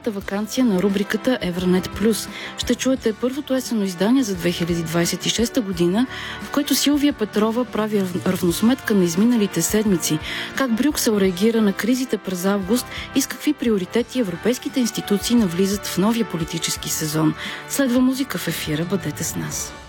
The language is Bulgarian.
лятната ваканция на рубриката Евранет Плюс. Ще чуете първото есенно издание за 2026 година, в което Силвия Петрова прави равносметка на изминалите седмици, как Брюксел реагира на кризите през август и с какви приоритети европейските институции навлизат в новия политически сезон. Следва музика в ефира, бъдете с нас.